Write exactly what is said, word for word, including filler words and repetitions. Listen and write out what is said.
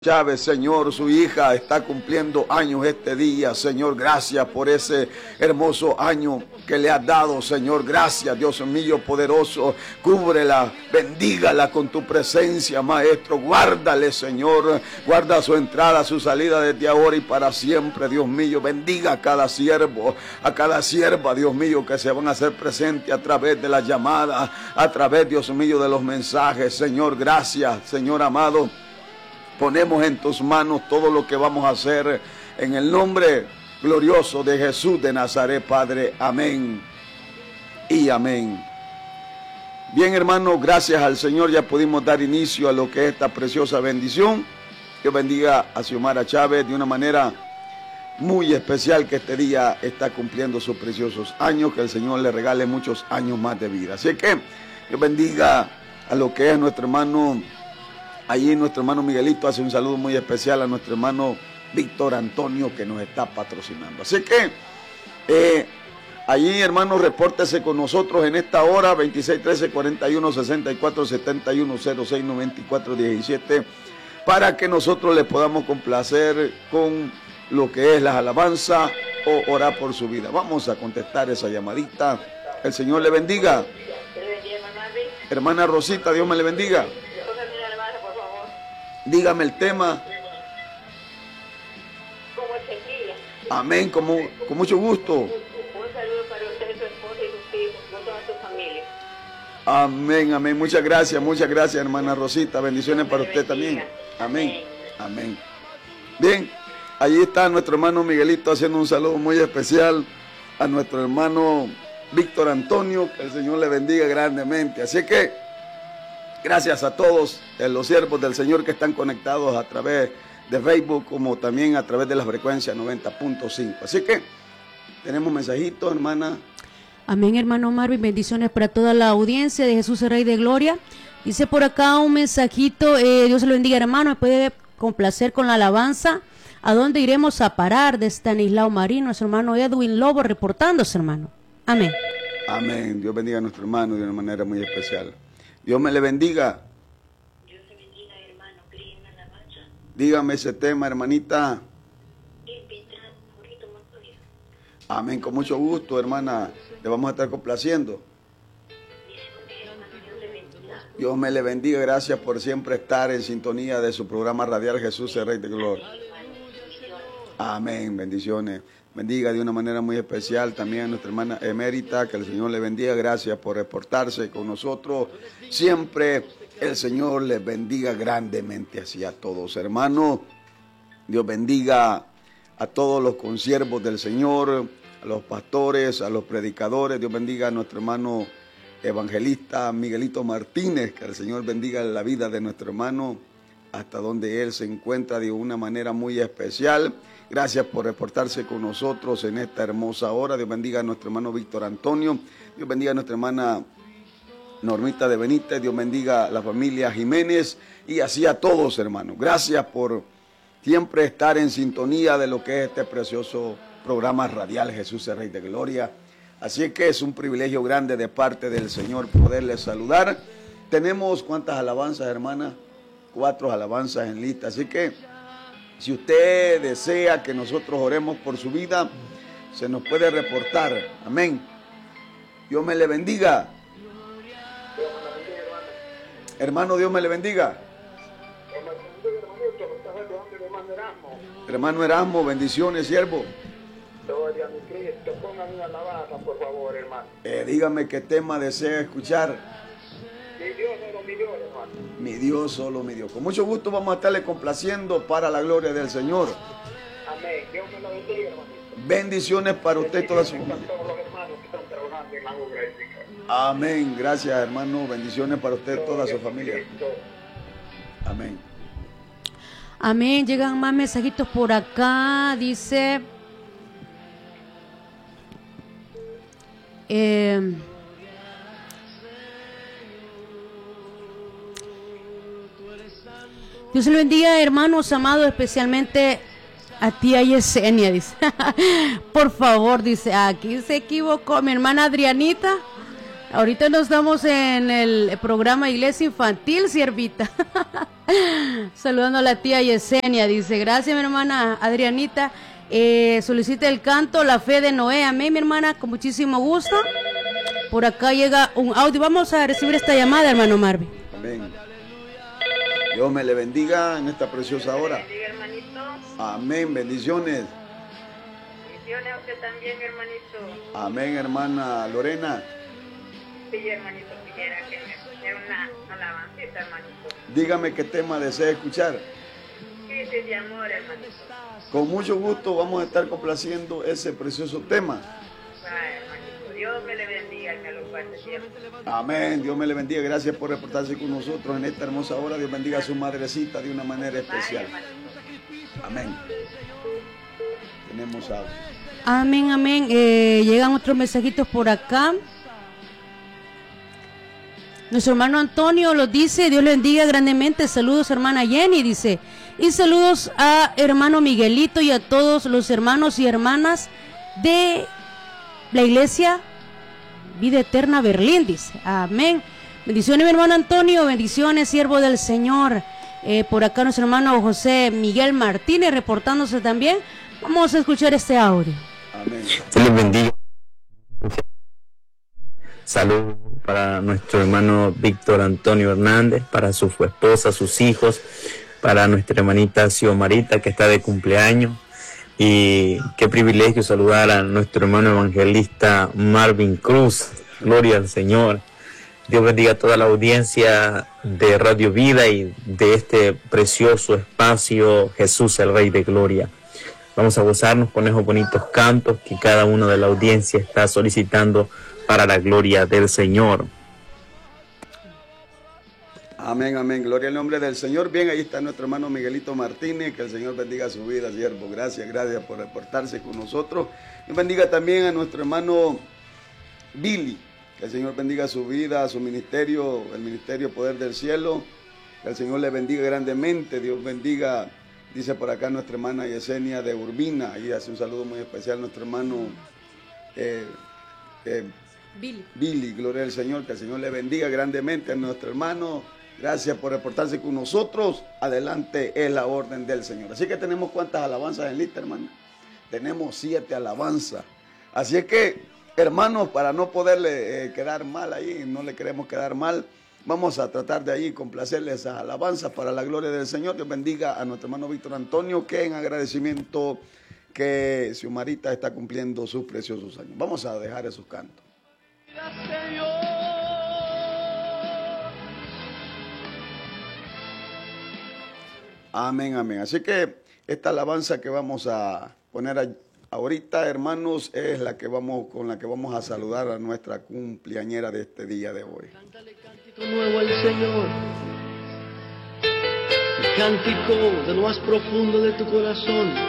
Chávez, Señor, su hija está cumpliendo años este día, Señor, gracias por ese hermoso año que le has dado, Señor, gracias, Dios mío poderoso, cúbrela, bendígala con tu presencia, Maestro, guárdale, Señor, guarda su entrada, su salida desde ahora y para siempre, Dios mío, bendiga a cada siervo, a cada sierva, Dios mío, que se van a hacer presentes a través de las llamadas, a través, Dios mío, de los mensajes, Señor, gracias, Señor amado. Ponemos en tus manos todo lo que vamos a hacer en el nombre glorioso de Jesús de Nazaret, Padre. Amén y amén. Bien, hermanos, gracias al Señor ya pudimos dar inicio a lo que es esta preciosa bendición. Dios bendiga a Xiomara Chávez de una manera muy especial, que este día está cumpliendo sus preciosos años. Que el Señor le regale muchos años más de vida. Así que Dios bendiga a lo que es nuestro hermano. Allí nuestro hermano Miguelito hace un saludo muy especial a nuestro hermano Víctor Antonio, que nos está patrocinando. Así que eh, allí, hermano, repórtese con nosotros en esta hora, veintiséis trece cuarenta y uno sesenta y cuatro setenta y uno cero seis noventa y cuatro diecisiete, para que nosotros le podamos complacer con lo que es las alabanzas o orar por su vida. Vamos a contestar esa llamadita. El Señor le bendiga. Hermana Rosita, Dios me le bendiga. Dígame el tema. ¿Cómo se sigue? Amén, como, con mucho gusto. Un saludo para usted, su esposa y sus hijos, no toda su familia. Amén, amén. Muchas gracias, muchas gracias, hermana Rosita. Bendiciones para usted también. Amén, amén. Bien, allí está nuestro hermano Miguelito haciendo un saludo muy especial a nuestro hermano Víctor Antonio. Que el Señor le bendiga grandemente. Así que gracias a todos eh, los siervos del Señor que están conectados a través de Facebook, como también a través de la frecuencia noventa punto cinco. Así que tenemos mensajitos, hermana. Amén, hermano Marvin. Bendiciones para toda la audiencia de Jesús el Rey de Gloria. Dice por acá un mensajito. Eh, Dios se lo bendiga, hermano. Me puede complacer con la alabanza. ¿A dónde iremos a parar? De Stanislao Marín, nuestro hermano Edwin Lobo, reportándose, hermano. Amén. Amén. Dios bendiga a nuestro hermano de una manera muy especial. Dios me le bendiga. Dios te bendiga, hermano. Cristina La Bacha. Dígame ese tema, hermanita. Amén, con mucho gusto, hermana. Le vamos a estar complaciendo. Dios me le bendiga. Gracias por siempre estar en sintonía de su programa radial Jesús el Rey de Gloria. Amén, bendiciones. Bendiga de una manera muy especial también a nuestra hermana emérita, que el Señor le bendiga. Gracias por reportarse con nosotros. Siempre el Señor les bendiga grandemente así a todos, hermanos. Dios bendiga a todos los consiervos del Señor, a los pastores, a los predicadores. Dios bendiga a nuestro hermano evangelista Miguelito Martínez, que el Señor bendiga la vida de nuestro hermano hasta donde él se encuentra de una manera muy especial. Gracias por reportarse con nosotros en esta hermosa hora. Dios bendiga a nuestro hermano Víctor Antonio. Dios bendiga a nuestra hermana Normita de Benítez. Dios bendiga a la familia Jiménez y así a todos, hermanos. Gracias por siempre estar en sintonía de lo que es este precioso programa radial Jesús el Rey de Gloria. Así que es un privilegio grande de parte del Señor poderles saludar. Tenemos ¿cuántas alabanzas, hermana? Cuatro alabanzas en lista. Así que si usted desea que nosotros oremos por su vida, se nos puede reportar. Amén. Dios me le bendiga. Hermano, Dios me le bendiga. Hermano Erasmo, bendiciones, siervo. Gloria a mi Cristo. Pongan una alabanza, por favor, hermano. Eh, dígame qué tema desea escuchar. Mi Dios solo mi Dios, hermano. Mi Dios solo mi Dios. Con mucho gusto vamos a estarle complaciendo para la gloria del Señor. Amén. Dios me lo bendiga, hermano. Bendiciones para usted y toda su familia. Todos los hermanos que están trabajando en la obra del Señor. Amén. Gracias, hermano. Bendiciones para usted y toda su familia. Amén. Amén. Llegan más mensajitos por acá. Dice... Eh, Dios le bendiga, hermanos amados, especialmente a tía Yesenia, dice. Por favor, dice, aquí se equivocó mi hermana Adrianita. Ahorita no estamos en el programa Iglesia Infantil, siervita. Saludando a la tía Yesenia, dice, gracias mi hermana Adrianita. Eh, solicita el canto La Fe de Noé. Amén, mi hermana, con muchísimo gusto. Por acá llega un audio. Vamos a recibir esta llamada, hermano Marvin. Amén. Dios me le bendiga en esta preciosa hora. Bendiga, hermanito. Amén, bendiciones. Bendiciones a usted también, hermanito. Amén, hermana Lorena. Sí, hermanito, quisiera que me dé una alabancita, hermanito. Dígame qué tema desea escuchar. Crisis de amor, hermanito. Con mucho gusto vamos a estar complaciendo ese precioso tema. Ay, hermanito, Dios me le bendiga y me lo guarde siempre. Amén, Dios me le bendiga. Gracias por reportarse con nosotros en esta hermosa hora. Dios bendiga a su madrecita de una manera especial. Amén. Tenemos algo. Amén, amén. Eh, llegan otros mensajitos por acá. Nuestro hermano Antonio lo dice, Dios le bendiga grandemente. Saludos, hermana Jenny, dice. Y saludos a hermano Miguelito y a todos los hermanos y hermanas de la iglesia Vida Eterna Berlín, dice. Amén. Bendiciones, mi hermano Antonio. Bendiciones, siervo del Señor. Eh, por acá nuestro hermano José Miguel Martínez reportándose también. Vamos a escuchar este audio. Amén. Se les bendiga. Salud para nuestro hermano Víctor Antonio Hernández, para su esposa, sus hijos, para nuestra hermanita Xiomarita que está de cumpleaños. Y qué privilegio saludar a nuestro hermano evangelista Marvin Cruz. Gloria al Señor. Dios bendiga a toda la audiencia de Radio Vida y de este precioso espacio Jesús el Rey de Gloria. Vamos a gozarnos con esos bonitos cantos que cada uno de la audiencia está solicitando para la gloria del Señor. Amén, amén. Gloria al nombre del Señor. Bien, ahí está nuestro hermano Miguelito Martínez. Que el Señor bendiga su vida, siervo. Gracias, gracias por reportarse con nosotros. Y bendiga también a nuestro hermano Billy. Que el Señor bendiga su vida, su ministerio, el ministerio Poder del Cielo. Que el Señor le bendiga grandemente. Dios bendiga, dice por acá nuestra hermana Yesenia de Urbina. Y hace un saludo muy especial a nuestro hermano eh, eh, Billy. Billy, gloria al Señor, que el Señor le bendiga grandemente a nuestro hermano. Gracias por reportarse con nosotros. Adelante es la orden del Señor. Así que tenemos cuántas alabanzas en lista, hermano. Tenemos siete alabanzas. Así es que, hermanos, para no poderle eh, quedar mal ahí, no le queremos quedar mal, vamos a tratar de ahí complacerle esas alabanzas para la gloria del Señor. Dios bendiga a nuestro hermano Víctor Antonio, que en agradecimiento que Xiomarita está cumpliendo sus preciosos años. Vamos a dejar esos cantos. Amén, amén. Así que esta alabanza que vamos a poner a, ahorita, hermanos, es la que vamos con la que vamos a saludar a nuestra cumpleañera de este día de hoy. Cántale cántico nuevo al Señor, el cántico de lo más profundo de tu corazón.